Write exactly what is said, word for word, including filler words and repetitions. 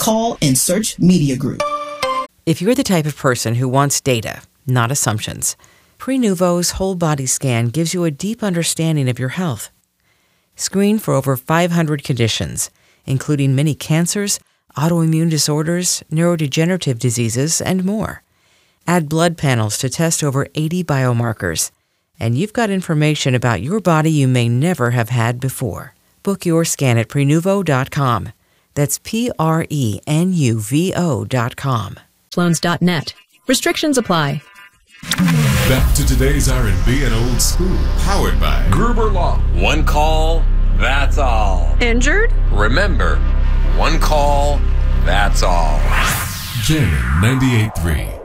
Call and search Media Group. If you're the type of person who wants data, not assumptions, Prenuvo's whole body scan gives you a deep understanding of your health. Screen for over five hundred conditions, including many cancers, autoimmune disorders, neurodegenerative diseases, and more. Add blood panels to test over eighty biomarkers, and you've got information about your body you may never have had before. Book your scan at Prenuvo dot com. That's P R E N U V O dot com. Loans dot net. Restrictions apply. Back to today's R and B and old school. Powered by Gruber Law. One call, that's all. Injured? Remember, one call, that's all. J M ninety-eight point three.